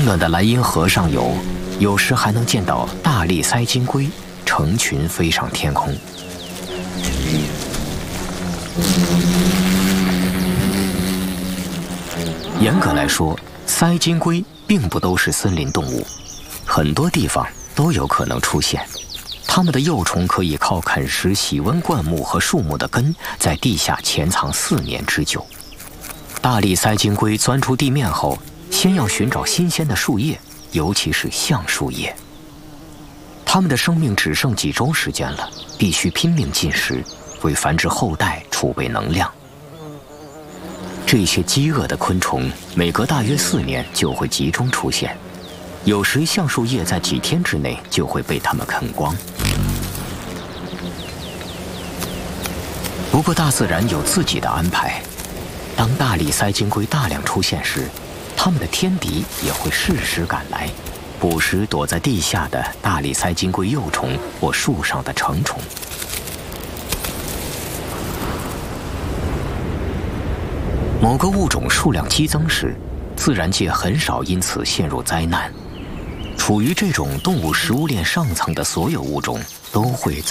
温暖的莱茵河上游，有时还能见到大力塞金龟成群飞上天空。严格来说，塞金龟并不都是森林动物，很多地方都有可能出现。它们的幼虫可以靠啃食喜温灌木和树木的根，在地下潜藏4年之久。大力塞金龟钻出地面后，先要寻找新鲜的树叶，尤其是橡树叶。它们的生命只剩几周时间了，必须拼命进食，为繁殖后代储备能量。这些饥饿的昆虫每隔大约4年就会集中出现，有时橡树叶在几天之内就会被它们啃光。不过大自然有自己的安排，当大力塞金龟大量出现时，它们的天敌也会适时赶来，捕食躲在地下的大力塞金龟幼虫或树上的成虫。某个物种数量激增时，自然界很少因此陷入灾难。处于这种动物食物链上层的所有物种都会